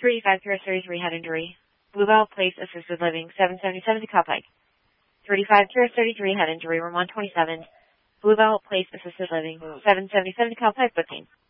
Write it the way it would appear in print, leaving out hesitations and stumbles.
385 Pure 33 head injury. Bluebell Place Assisted Living, 777 DeKalb Pike. 385 Pure 33 head injury, room 127. Bluebell Place Assisted Living, 777 DeKalb Pike, booking.